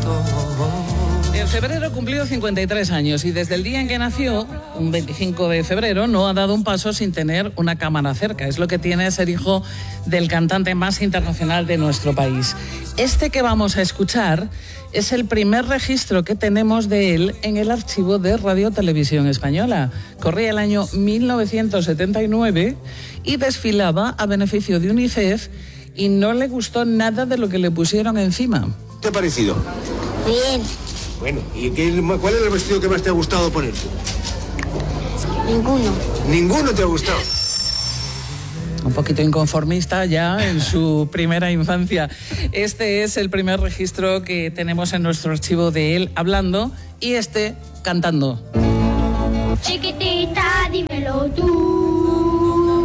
En febrero cumplió 53 años y desde el día en que nació, un 25 de febrero, no ha dado un paso sin tener una cámara cerca. Es lo que tiene ser hijo del cantante más internacional de nuestro país. Este que vamos a escuchar es el primer registro que tenemos de él en el archivo de Radio Televisión Española. Corría el año 1979 y desfilaba a beneficio de UNICEF y no le gustó nada de lo que le pusieron encima. ¿Qué te ha parecido? Bien. Bueno, ¿y cuál es el vestido que más te ha gustado ponerte? Ninguno. ¿Ninguno te ha gustado? Un poquito inconformista ya en su primera infancia. Este es el primer registro que tenemos en nuestro archivo de él hablando y este cantando. Chiquitita, dímelo tú.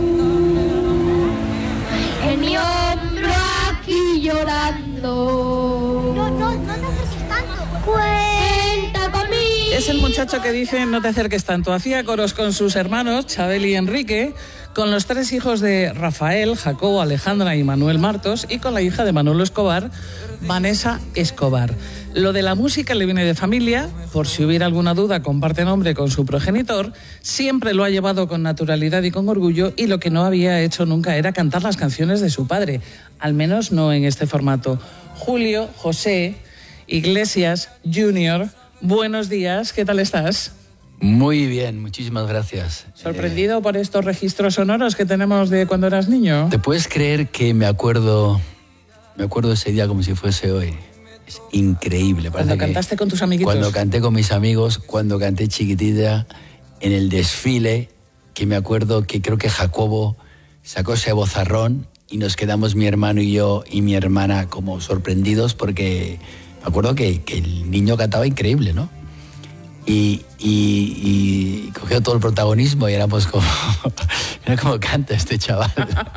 En mi hombro aquí llorando. No te acerques tanto. Cuenta conmigo. Es el muchacho que dice no te acerques tanto. Hacía coros con sus hermanos, Chabel y Enrique, con los 3 hijos de Rafael, Jacobo, Alejandra y Manuel Martos, y con la hija de Manolo Escobar, Vanessa Escobar. Lo de la música le viene de familia, por si hubiera alguna duda, comparte nombre con su progenitor, siempre lo ha llevado con naturalidad y con orgullo, y lo que no había hecho nunca era cantar las canciones de su padre, al menos no en este formato. Julio José Iglesias Jr., buenos días, ¿qué tal estás? Muy bien, muchísimas gracias. ¿Sorprendido por estos registros sonoros que tenemos de cuando eras niño? ¿Te puedes creer que me acuerdo ese día como si fuese hoy? Es increíble. Cuando cantaste con tus amiguitos. Cuando canté con mis amigos, cuando canté chiquitita, en el desfile, que me acuerdo que creo que Jacobo sacó ese vozarrón y nos quedamos mi hermano y yo y mi hermana como sorprendidos porque me acuerdo que el niño cantaba increíble, ¿no? Y cogió todo el protagonismo y éramos como... Mira cómo canta este chaval.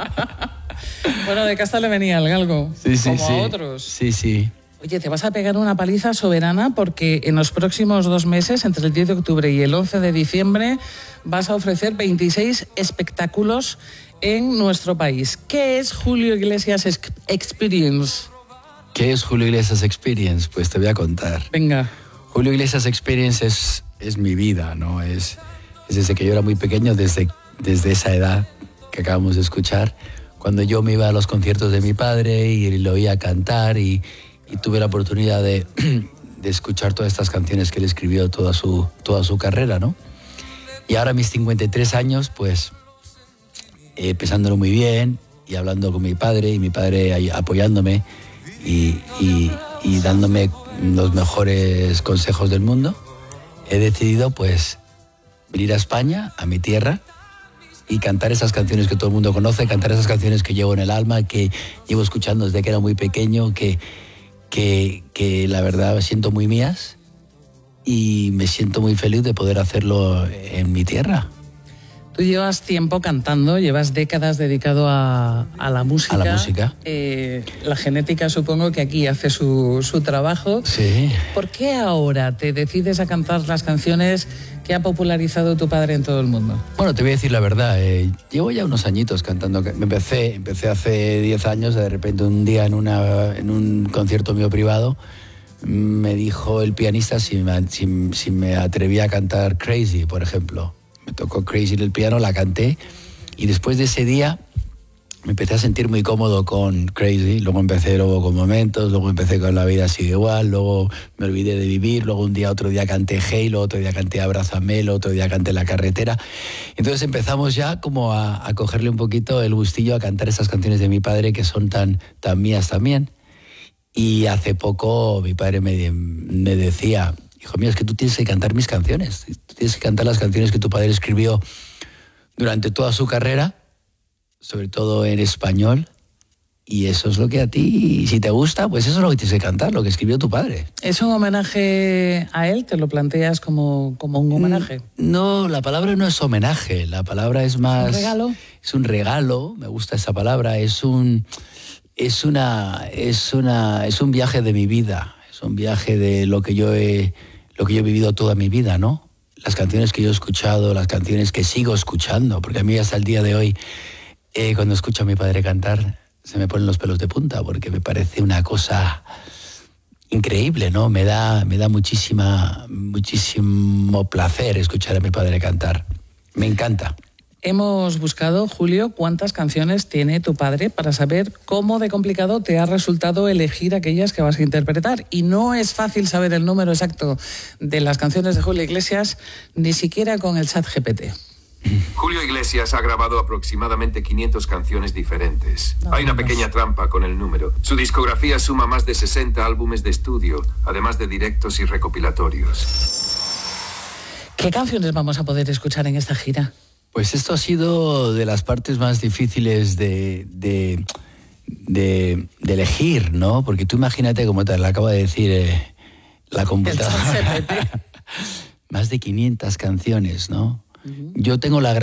Bueno, de casta le venía el galgo, como a otros. Sí. Oye, te vas a pegar una paliza soberana porque en los próximos 2 meses, entre el 10 de octubre y el 11 de diciembre, vas a ofrecer 26 espectáculos en nuestro país. ¿Qué es Julio Iglesias Experience? ¿Qué es Julio Iglesias Experience? Pues te voy a contar. Venga. Julio Iglesias Experience es mi vida, ¿no? Es desde que yo era muy pequeño, desde esa edad que acabamos de escuchar, cuando yo me iba a los conciertos de mi padre y lo oía cantar y tuve la oportunidad de escuchar todas estas canciones que él escribió toda su carrera, ¿no? Y ahora a mis 53 años, pues, pensándolo muy bien y hablando con mi padre y mi padre ahí apoyándome y dándome los mejores consejos del mundo, he decidido pues venir a España, a mi tierra, y cantar esas canciones que todo el mundo conoce, cantar esas canciones que llevo en el alma, que llevo escuchando desde que era muy pequeño, que la verdad me siento muy mías y me siento muy feliz de poder hacerlo en mi tierra. Tú llevas tiempo cantando, llevas décadas dedicado a la música. A la música. La genética supongo que aquí hace su trabajo. Sí. ¿Por qué ahora te decides a cantar las canciones que ha popularizado tu padre en todo el mundo? Bueno, te voy a decir la verdad, llevo ya unos añitos cantando. Empecé hace 10 años, de repente un día en un concierto mío privado, me dijo el pianista si me atrevía a cantar Crazy, por ejemplo. Me tocó Crazy en el piano, la canté y después de ese día me empecé a sentir muy cómodo con Crazy, luego empecé con Momentos, luego empecé con La vida sigue igual, luego me olvidé de vivir, luego otro día canté Hey, luego otro día canté Abrázame, otro día canté La carretera. Entonces empezamos ya como a cogerle un poquito el gustillo a cantar esas canciones de mi padre que son tan mías también. Y hace poco mi padre me decía: hijo mío, es que tú tienes que cantar mis canciones, tú tienes que cantar las canciones que tu padre escribió durante toda su carrera, sobre todo en español, y eso es lo que a ti, si te gusta, pues eso es lo que tienes que cantar, lo que escribió tu padre. ¿Es un homenaje a él? ¿Te lo planteas como un homenaje? No, la palabra no es homenaje, la palabra es más... ¿Un regalo? Es un regalo, me gusta esa palabra, es un viaje de mi vida, es un viaje de lo que yo he vivido toda mi vida, ¿no? Las canciones que yo he escuchado, las canciones que sigo escuchando, porque a mí hasta el día de hoy, cuando escucho a mi padre cantar, se me ponen los pelos de punta, porque me parece una cosa increíble, ¿no? Me da muchísimo placer escuchar a mi padre cantar. Me encanta. Hemos buscado, Julio, cuántas canciones tiene tu padre para saber cómo de complicado te ha resultado elegir aquellas que vas a interpretar. Y no es fácil saber el número exacto de las canciones de Julio Iglesias, ni siquiera con el ChatGPT. Julio Iglesias ha grabado aproximadamente 500 canciones diferentes. Hay una pequeña trampa con el número. Su discografía suma más de 60 álbumes de estudio, además de directos y recopilatorios. ¿Qué canciones vamos a poder escuchar en esta gira? Pues esto ha sido de las partes más difíciles de elegir, ¿no? Porque tú imagínate, como te lo acaba de decir la computadora, más de 500 canciones, ¿no? Yo tengo la